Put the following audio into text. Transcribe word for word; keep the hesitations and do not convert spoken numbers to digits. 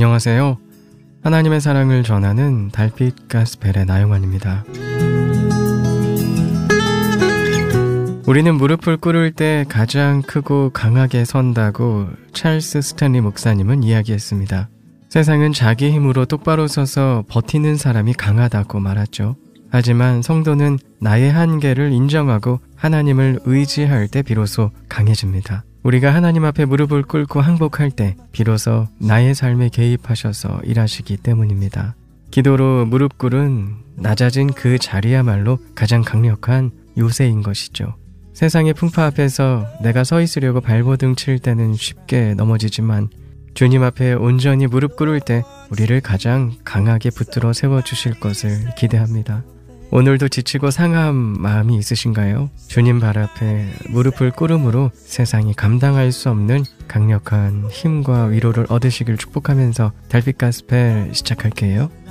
안녕하세요. 하나님의 사랑을 전하는 달빛 가스펠의 나영환입니다. 우리는 무릎을 꿇을 때 가장 크고 강하게 선다고 찰스 스탠리 목사님은 이야기했습니다. 세상은 자기 힘으로 똑바로 서서 버티는 사람이 강하다고 말하죠. 하지만 성도는 나의 한계를 인정하고 하나님을 의지할 때 비로소 강해집니다. 우리가 하나님 앞에 무릎을 꿇고 항복할 때 비로소 나의 삶에 개입하셔서 일하시기 때문입니다. 기도로 무릎 꿇은 낮아진 그 자리야말로 가장 강력한 요새인 것이죠. 세상의 풍파 앞에서 내가 서 있으려고 발버둥 칠 때는 쉽게 넘어지지만 주님 앞에 온전히 무릎 꿇을 때 우리를 가장 강하게 붙들어 세워주실 것을 기대합니다. 오늘도 지치고 상한 마음이 있으신가요? 주님 발 앞에 무릎을 꿇음으로 세상이 감당할 수 없는 강력한 힘과 위로를 얻으시길 축복하면서 달빛 가스펠 시작할게요.